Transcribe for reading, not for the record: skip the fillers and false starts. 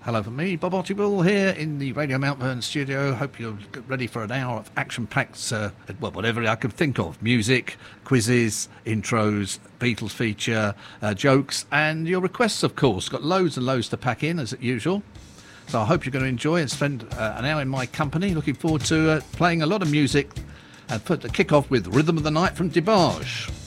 Hello from me, Bob Archibald, here in the Radio Mountburn studio. Hope you're ready for an hour of action-packed, whatever I can think of. Music, quizzes, intros, Beatles feature, jokes, and your requests, of course. Got loads and loads to pack in, as usual. So I hope you're going to enjoy and spend an hour in my company. Looking forward to playing a lot of music and kick off with Rhythm of the Night from DeBarge.